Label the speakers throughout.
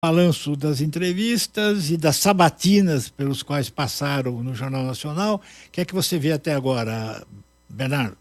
Speaker 1: Balanço das entrevistas e das sabatinas pelos quais passaram no Jornal Nacional. O que é que você vê até agora, Bernardo?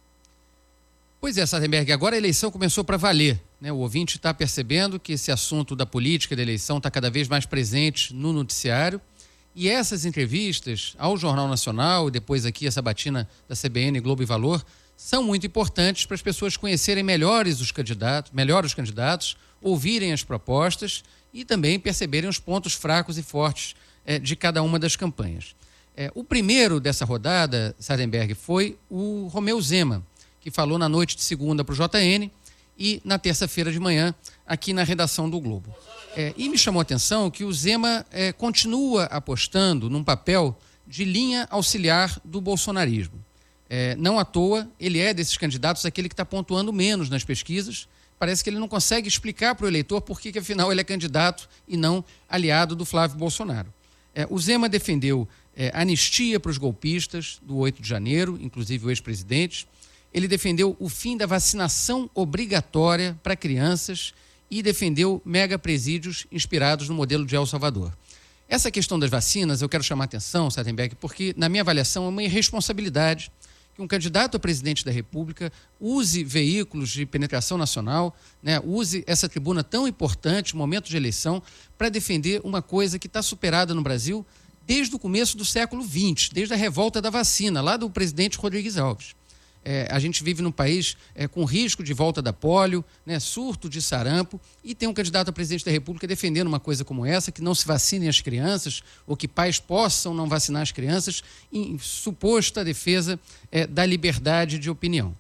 Speaker 2: Pois é, Sardenberg, agora a eleição começou para valer, né? O ouvinte está percebendo que esse assunto da política da eleição está cada vez mais presente no noticiário. E essas entrevistas ao Jornal Nacional e depois aqui a sabatina da CBN, Globo e Valor, são muito importantes para as pessoas conhecerem melhor os candidatos, ouvirem as propostas e também perceberem os pontos fracos e fortes de cada uma das campanhas. O primeiro dessa rodada, Sardenberg, foi o Romeu Zema, que falou na noite de segunda para o JN e na terça-feira de manhã aqui na redação do Globo. E me chamou a atenção que o Zema continua apostando num papel de linha auxiliar do bolsonarismo. Não à toa, ele é desses candidatos aquele que está pontuando menos nas pesquisas. Parece que ele não consegue explicar para o eleitor por que, afinal, ele é candidato e não aliado do Flávio Bolsonaro. O Zema defendeu anistia para os golpistas do 8 de janeiro, inclusive o ex-presidente. Ele defendeu o fim da vacinação obrigatória para crianças e defendeu megapresídios inspirados no modelo de El Salvador. Essa questão das vacinas, eu quero chamar a atenção, Sardenberg, porque, na minha avaliação, é uma irresponsabilidade que um candidato a presidente da República use veículos de penetração nacional, né, use essa tribuna tão importante, momento de eleição, para defender uma coisa que está superada no Brasil desde o começo do século XX, desde a revolta da vacina, lá do presidente Rodrigues Alves. A gente vive num país com risco de volta da pólio, né, surto de sarampo, e tem um candidato a presidente da República defendendo uma coisa como essa, que não se vacinem as crianças, ou que pais possam não vacinar as crianças, em suposta defesa da liberdade de opinião.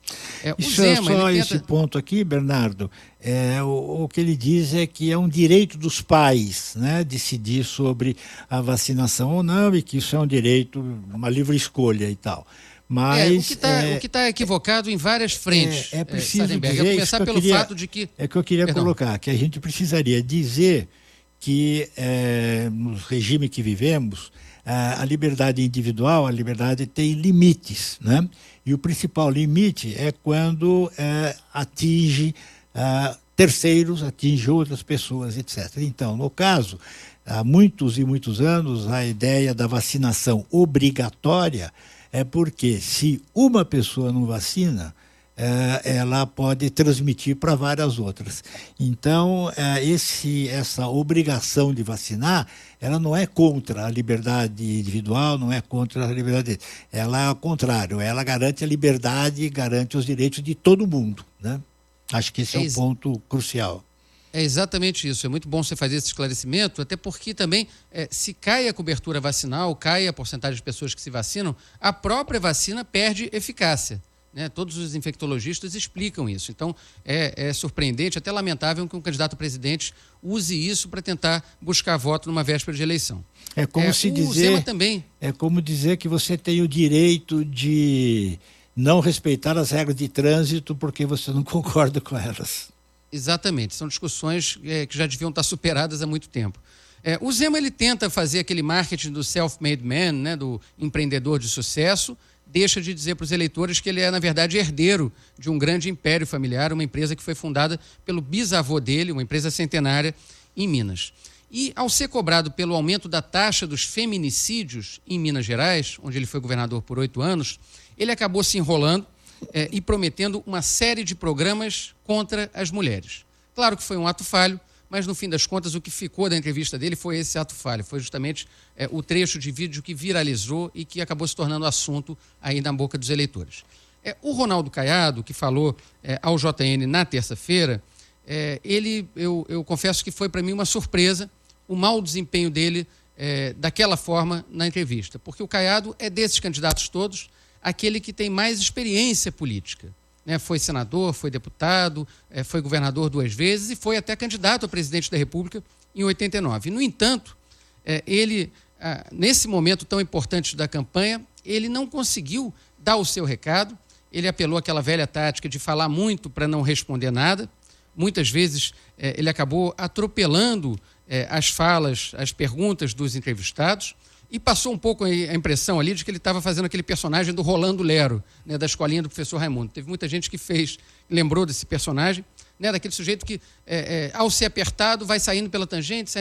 Speaker 1: Esse ponto aqui, Bernardo, o que ele diz é que é um direito dos pais, né, decidir sobre a vacinação ou não, e que isso é um direito, uma livre escolha e tal. Mas,
Speaker 2: o que está equivocado em várias frentes.
Speaker 1: É preciso dizer,
Speaker 2: a começar pelo fato de que...
Speaker 1: É que eu queria colocar, que a gente precisaria dizer que no regime que vivemos, a liberdade individual, a liberdade tem limites, né? E o principal limite é quando atinge terceiros, atinge outras pessoas, etc. Então, no caso, há muitos e muitos anos, a ideia da vacinação obrigatória é porque se uma pessoa não vacina, ela pode transmitir para várias outras. Então, essa obrigação de vacinar, ela não é contra a liberdade individual, não é contra a liberdade. Ela é ao contrário, ela garante a liberdade, garante os direitos de todo mundo, né? Acho que esse é o ponto crucial.
Speaker 2: É exatamente isso. É muito bom você fazer esse esclarecimento, até porque também, se cai a cobertura vacinal, cai a porcentagem de pessoas que se vacinam, a própria vacina perde eficácia, né? Todos os infectologistas explicam isso. Então, é surpreendente, até lamentável que um candidato a presidente use isso para tentar buscar voto numa véspera de eleição.
Speaker 1: É como dizer que você tem o direito de não respeitar as regras de trânsito porque você não concorda com elas.
Speaker 2: Exatamente, são discussões que já deviam estar superadas há muito tempo. O Zema, ele tenta fazer aquele marketing do self-made man, né, do empreendedor de sucesso, deixa de dizer para os eleitores que ele é, na verdade, herdeiro de um grande império familiar, uma empresa que foi fundada pelo bisavô dele, uma empresa centenária em Minas. E, ao ser cobrado pelo aumento da taxa dos feminicídios em Minas Gerais, onde ele foi governador por 8 anos, ele acabou se enrolando e prometendo uma série de programas contra as mulheres. Claro que foi um ato falho, mas no fim das contas o que ficou da entrevista dele foi esse ato falho, foi justamente o trecho de vídeo que viralizou e que acabou se tornando assunto aí na boca dos eleitores. O Ronaldo Caiado, que falou ao JN na terça-feira, eu confesso que foi para mim uma surpresa o mau desempenho dele daquela forma na entrevista, porque o Caiado é desses candidatos todos aquele que tem mais experiência política, né? Foi senador, foi deputado, foi governador 2 vezes e foi até candidato a presidente da República em 89. No entanto, ele, nesse momento tão importante da campanha, ele não conseguiu dar o seu recado, ele apelou àquela velha tática de falar muito para não responder nada. Muitas vezes ele acabou atropelando as falas, as perguntas dos entrevistados, e passou um pouco a impressão ali de que ele estava fazendo aquele personagem do Rolando Lero, né, da escolinha do professor Raimundo. Teve muita gente que lembrou desse personagem, né? Daquele sujeito que, ao ser apertado, vai saindo pela tangente,